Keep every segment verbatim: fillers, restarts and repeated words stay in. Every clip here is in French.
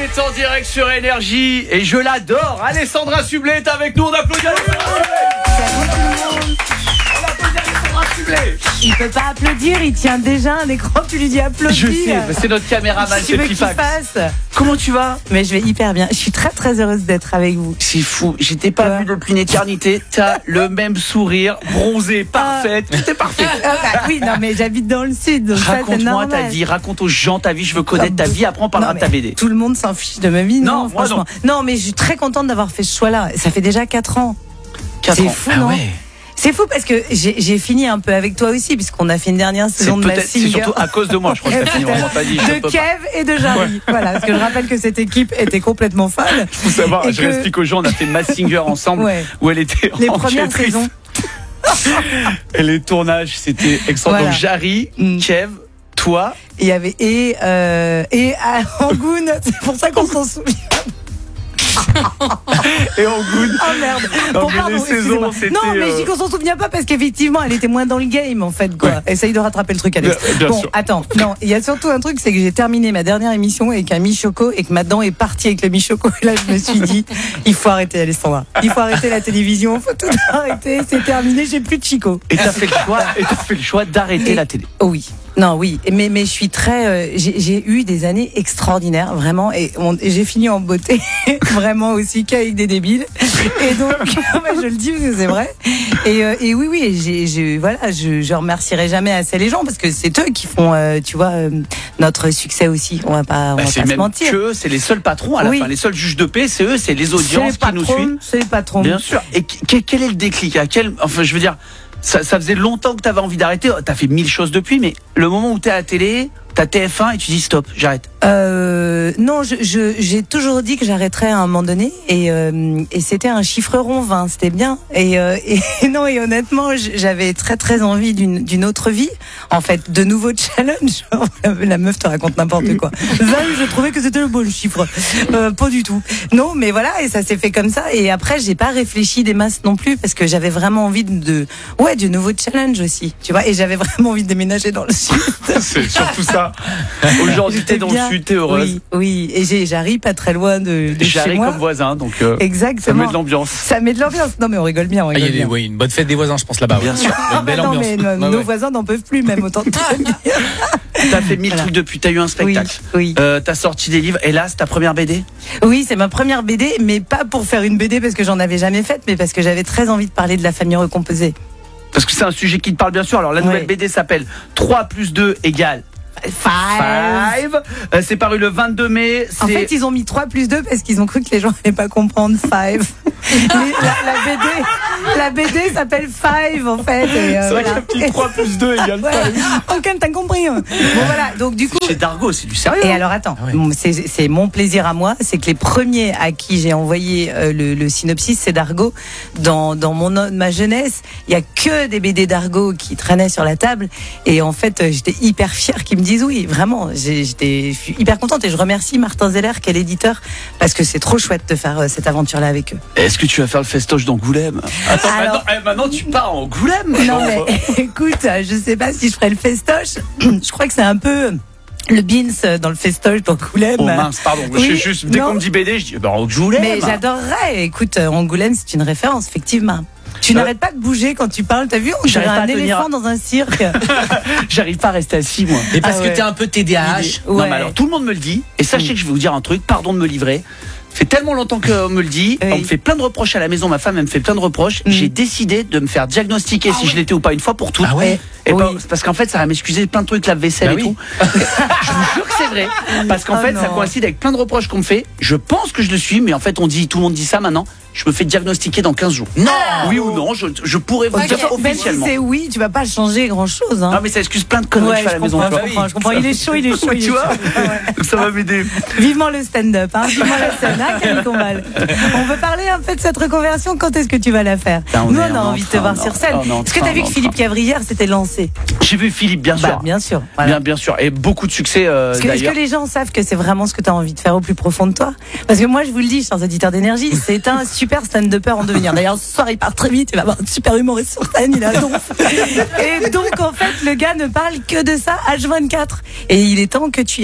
est en direct sur Énergie et je l'adore. Alessandra Sublet est avec nous. On applaudit Alessandra Sublet. On applaudit Alessandra Sublet. Il peut pas applaudir, il tient déjà un écran, tu lui dis applaudis. Je sais, c'est notre caméraman, tu c'est veux qu'il Fifax. fasse. Comment tu vas? Mais je vais hyper bien. Je suis très très heureuse d'être avec vous. C'est fou, j'étais pas Ouais. vu depuis une éternité. T'as le même sourire, bronzé, parfaite, tout est parfait. Ah bah oui, non mais j'habite dans le sud, donc ça c'est Raconte-moi normal. ta vie, raconte aux gens ta vie, je veux connaître ta vie, après on parlera Non, de ta mais B D. Tout le monde s'en fiche de ma vie, non, Non, moi, franchement. Non. mais je suis très contente d'avoir fait ce choix-là. Ça fait déjà quatre ans. quatre C'est ans. fou, Ah non? ouais. C'est fou parce que j'ai j'ai fini un peu avec toi aussi, puisqu'on a fait une dernière C'est saison de peut-être, c'est Mazinger. surtout à cause de moi, je crois que t'as fini vraiment ta vie. je De peux pas. Kev et de Jarry. Voilà, parce que je rappelle que cette équipe était complètement folle. Faut savoir, Et je que- explique aux gens, on a fait Mazinger ensemble, Ouais. où elle était Les premières enquêtrice. saisons. Et les tournages, c'était extraordinaire. Voilà. Donc Jarry, Mm. Kev, toi. Il y avait et euh, et à Angoune, c'est pour ça qu'on s'en souvient. Et Angoune. Oh merde. Non, Bon, mais pardon, les saisons, excusez-moi. c'était, Non, mais je dis euh, qu'on s'en souvient pas parce qu'effectivement, elle était moins dans le game en fait quoi. Ouais. Essaye de rattraper le truc, Alex. Bien- bien bon, sûr. attends. Non, il y a surtout un truc, c'est que j'ai terminé ma dernière émission avec un Michoco et que ma dent est partie avec le Michoco. Et là, je me suis dit, il faut arrêter, Alessandra. Il faut arrêter la télévision. Il faut tout arrêter. C'est terminé. J'ai plus de Chico. Et t'as fait le choix, et t'as fait le choix d'arrêter Et- la télé. Oh oui. Non, oui, mais mais je suis très. euh, j'ai j'ai eu des années extraordinaires, vraiment, et, on- et j'ai fini en beauté, vraiment aussi qu'avec des débiles. Et donc, ouais, je le dis parce que c'est vrai. Et, euh, et oui, oui, j'ai, j'ai, voilà, je, je remercierai jamais assez les gens parce que c'est eux qui font, euh, tu vois, euh, notre succès aussi. On va pas, on Bah, va c'est pas se même mentir. que c'est les seuls patrons à la Oui. fin, les seuls juges de paix, c'est eux, c'est les C'est audiences les qui nous suivent. patrons, c'est les patrons. Bien sûr. Et que- quel est le déclic? À quel, enfin, je veux dire, ça, ça faisait longtemps que t'avais envie d'arrêter. T'as fait mille choses depuis, mais le moment où t'es à la télé, t'as T F un et tu dis stop, j'arrête. Euh, non, je, je, j'ai toujours dit que j'arrêterais à un moment donné et, euh, et c'était un chiffre rond vingt, c'était bien. Et, euh, et non, et honnêtement, j- j'avais très très envie d'une, d'une autre vie, en fait, de nouveaux challenges. La meuf te raconte n'importe quoi. vingt, je trouvais que c'était le bon chiffre. Euh, pas du tout. Non, mais voilà, et ça s'est fait comme ça. Et après, j'ai pas réfléchi des masses non plus parce que j'avais vraiment envie de, de ouais, du nouveau challenge aussi, tu vois. Et j'avais vraiment envie de déménager dans le sud. C'est surtout ça. Aujourd'hui, t'es J'étais dans bien. le sud, t'es heureuse. Oui, oui. Et j'ai, j'arrive pas très loin de, de chez J'arrive moi. comme voisin, donc euh, Exactement. ça met de l'ambiance. Ça met de l'ambiance. Non, mais on rigole bien, on Ah, il y rigole a des- bien. oui, une bonne fête des voisins, je pense, là-bas. Bien ouais. sûr. Une belle Ah non, ambiance. mais no- Ouais, nos ouais. voisins n'en peuvent plus, même autant. T'as fait mille Voilà. trucs depuis, t'as eu un spectacle. Oui, oui. Euh, t'as sorti des livres, et là, c'est ta première B D. Oui, c'est ma première B D, mais pas pour faire une B D parce que j'en avais jamais faite, mais parce que j'avais très envie de parler de la famille recomposée. Parce que c'est un sujet qui te parle bien sûr. Alors la nouvelle Ouais. B D s'appelle trois plus deux égale Five. cinq. Euh, c'est paru le vingt-deux mai. En C'est- fait, ils ont mis trois plus deux parce qu'ils ont cru que les gens n'allaient pas comprendre Five. Les- la, la B D, la B D s'appelle Five en fait. Et, euh, c'est vrai voilà. qu'un petit trois plus deux égale Voilà. cinq. Aucun, t'as compris. hein. Bon voilà, donc du coup. Chez Dargo, c'est du sérieux. Et hein. alors attends, Ah ouais. bon, c'est c'est mon plaisir à moi, c'est que les premiers à qui j'ai envoyé euh, le, le synopsis, c'est Dargo. Dans, dans mon ma jeunesse, il y a que des B D Dargo qui traînaient sur la table, et en fait, euh, j'étais hyper fière qu'ils me disent oui, vraiment. J'ai- J'étais, je suis hyper contente et je remercie Martin Zeller, qui est l'éditeur, parce que c'est trop chouette de faire euh, cette aventure-là avec eux. Est-ce que tu vas faire le festoche d'Angoulême? Attends, Alors- maintenant, eh, maintenant tu pars à Angoulême. Non Attends, mais euh, écoute, je sais pas si je ferai le festoche. Je crois que c'est un peu le beans dans le festoche d'Angoulême. Oh mince, pardon. Je Oui, suis juste, dès non. qu'on me dit B D, je dis bah, Angoulême. Mais j'adorerais. Écoute, euh, Angoulême, c'est une référence, effectivement. Tu Euh, n'arrêtes pas de bouger quand tu parles. T'as vu, on dirait j'arrive pas un à tenir. éléphant dans un cirque. J'arrive pas à rester assis, moi. Et parce Ah que ouais. t'es un peu T D A H. Non, Ouais. mais alors tout le monde me le dit. Et sachez que je vais vous dire un truc, pardon de me livrer. Ça fait tellement longtemps qu'on me le dit. Oui. On me fait plein de reproches à la maison. Ma femme, elle me fait plein de reproches. Mm. J'ai décidé de me faire diagnostiquer si je l'étais ou pas une fois pour toutes. Ah ouais. Et Oui. pas- parce qu'en fait, ça va m'excuser plein de trucs, la vaisselle Bah et oui. tout. Je vous jure que c'est vrai. Parce qu'en Oh fait, ça non. coïncide avec plein de reproches qu'on me fait. Je pense que je le suis, mais en fait, on dit, tout le monde dit ça maintenant. Je me fais diagnostiquer dans quinze jours. Non. Oui ou non, je, je pourrais vous le dire Ok, même si officiellement. c'est oui, tu vas pas changer grand chose. Hein. Non, mais ça excuse plein de conneries Ouais, que je fais à je la maison. comprends, tu je vois. comprends, je comprends. Il est chaud, il est chaud, il est Tu vois chaud. Ah ouais. Ça va m'aider. Vivement le stand-up, hein. Vivement la scène, hein, Camille Combal. On veut parler un peu de cette reconversion. Quand est-ce que tu vas la faire? Putain, on Nous, est on a en envie de te train, voir on sur est scène. en- on est en Est-ce que train, t'as vu on est que en Philippe train. Cavrière s'était lancé? J'ai vu Philippe, bien sûr. Bah, bien sûr. Voilà. Bien, bien sûr. Et beaucoup de succès euh, Est-ce que, est-ce d'ailleurs. que les gens savent que c'est vraiment ce que tu as envie de faire au plus profond de toi? Parce que moi, je vous le dis, chers auditeurs d'énergie, c'est un super stand-upper en devenir. D'ailleurs, ce soir, il part très vite, il va avoir un super humoriste sur scène, il a donf. Et donc, en fait, le gars ne parle que de ça H vingt-quatre. Et il est temps que tu y ailles.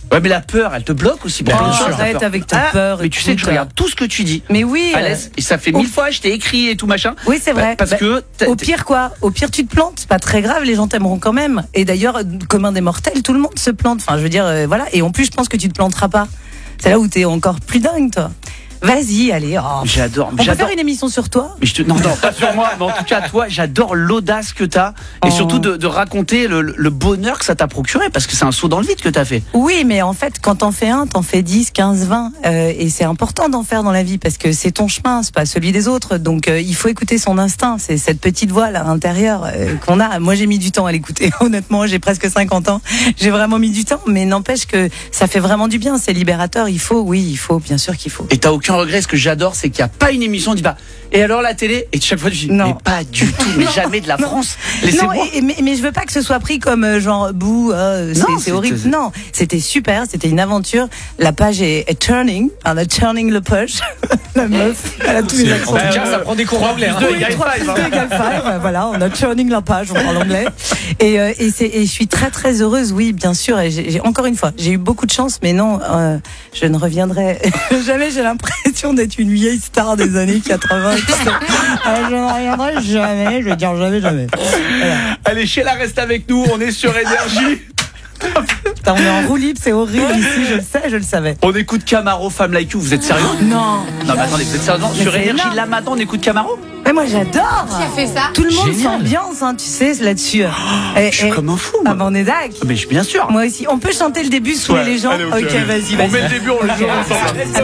Ouais, mais la peur, elle te bloque aussi. Bien pour plein de sûr. choses, la Arrête peur. avec ta Ah, peur. Mais tu sais que je écoute. regarde tout ce que tu dis. Mais oui. À euh, l'aise. Et ça fait au- mille fois, je t'ai écrit et tout machin. Oui, c'est vrai. Parce Bah, que. t'as- Au pire quoi Au pire tu te plantes, c'est pas très grave, les gens t'aimeront quand même. Et d'ailleurs, commun des mortels, tout le monde se plante. Enfin, je veux dire, euh, voilà. Et en plus, je pense que tu te planteras pas. C'est là où t'es encore plus dingue, toi. Vas-y, allez. Oh. J'adore. On peut J'adore. faire une émission sur toi. Mais je te... Non, non, pas sur moi, mais en tout cas, toi, j'adore l'audace que t'as et Oh. surtout de, de raconter le, le bonheur que ça t'a procuré parce que c'est un saut dans le vide que t'as fait. Oui, mais en fait, quand t'en fais un, t'en fais dix, quinze, vingt. Euh, et c'est important d'en faire dans la vie parce que c'est ton chemin, c'est pas celui des autres. Donc, euh, il faut écouter son instinct. C'est cette petite voix là, intérieure euh, qu'on a. Moi, j'ai mis du temps à l'écouter. Honnêtement, j'ai presque cinquante ans. J'ai vraiment mis du temps. Mais n'empêche que ça fait vraiment du bien. C'est libérateur. Il faut, oui, il faut, bien sûr qu'il faut. Et t'as aucun regret. Ce que j'adore, c'est qu'il n'y a pas une émission, on dit pas. Et alors la télé? Et chaque fois, tu dis, Non. mais pas du tout, mais jamais de la Non. France. Non, Laissez-moi. et- et- mais, mais je veux pas que ce soit pris comme euh, genre bouh, euh, c'est Non, c'est c'est- horrible. c'est- Non, c'était super, c'était une aventure. La page est, est turning, on a turning le push. La meuf, elle a tous les accents. En tout cas, ça prend des cours anglais. hein. deux Oui, égale trois five, plus hein. deux égale five, euh, voilà, on a turning la page, on parle anglais. Et, euh, et, c'est, et je suis très très heureuse, oui, bien sûr. Et j'ai, j'ai- encore une fois, j'ai eu beaucoup de chance, mais non, euh, je ne reviendrai jamais. J'ai l'impression d'être une vieille star des années quatre-vingts. tu sais. Euh, je ne reviendrai jamais, je veux dire jamais, jamais. Voilà. Allez, Sheila, reste avec nous. On est sur Énergie. Putain, on est en roue libre, c'est horrible ici, je le sais, je le savais. On écoute Camaro, Femme Like You. Vous êtes sérieux? Non. Non, mais attendez, vous êtes sérieux? Mais Sur c'est Énergie, énorme. là maintenant, on écoute Camaro? Mais moi j'adore. Qui a fait ça? Tout le monde Génial. s'ambiance, hein, tu sais, là-dessus. Et- Je suis et- comme un fou, Ah moi. bah on est d'accord. Mais je- bien sûr. Moi aussi. On peut chanter le début sous Ouais, les gens. allez, ok, Ok, allez. vas-y, On vas-y. met le début, on le Ok, joue vas-y. ensemble.